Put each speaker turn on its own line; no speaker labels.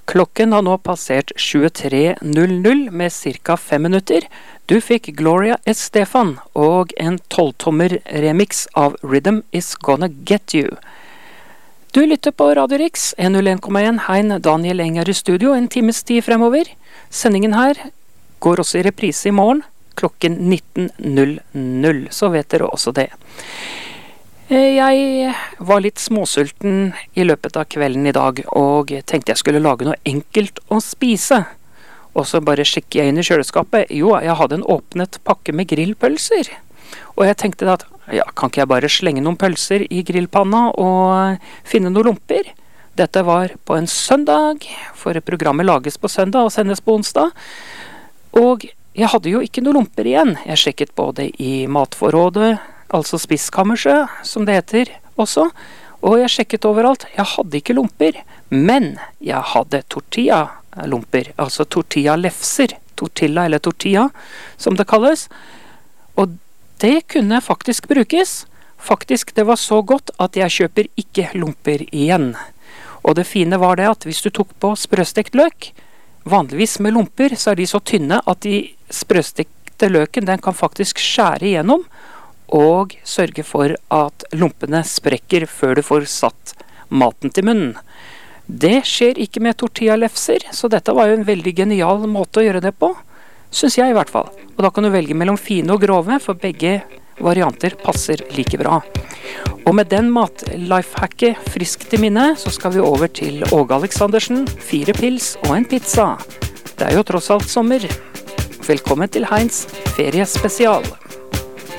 Klokken har nå passert 23:00 med cirka 5 minutter. Du fikk Gloria Estefan og en 12-tommer remix av Rhythm is Gonna Get You. Du lytter på Radio Rix, 101,1 Hein Daniel Enger i studio en times tid fremover. Sendingen her går også i reprise i morgen, klokken 19:00, så vet dere også det. Jeg var litt småsulten i løpet av kvelden i dag, og tenkte jeg skulle lage noe enkelt å spise. Og så bare sjekke jeg inn i kjøleskapet. Jo, jeg hadde en åpnet pakke med grillpølser. Og jeg tenkte at, ja, kan ikke jeg bare slenge noen pølser i grillpanna og finne noen lomper? Dette var på en søndag, for programmet lages på søndag og sendes på onsdag. Og jeg hadde jo ikke noen lomper igjen. Jeg sjekket både i matforrådet, altså spiskammerset, som det heter også. Og jeg sjekket overalt. Jeg hadde ikke lomper, men jeg hadde tortilla-lomper, altså tortilla-lefser. Tortilla eller tortilla, som det kalles. Og det kunne faktisk brukes. Faktisk, det var så godt at jeg kjøper ikke lomper igjen. Og det fine var det at hvis du tok på sprøstekt løk, vanligvis med lomper, så er de så tynne at de sprøstekte løken, den kan faktisk skjære igjennom, og sørge for at lompene sprekker før du får satt maten til munnen. Det skjer ikke med tortilla-lefser, så dette var jo en veldig genial måte å gjøre det på, synes jeg i hvert fall. Og da kan du velge mellom fine og grove, for begge varianter passer like bra. Og med den matlifehacket friskt i minne, så skal vi over til Åge Aleksandersen, 4 pils og en pizza. Det er jo tross alt sommer. Velkommen til Heins feriespesial.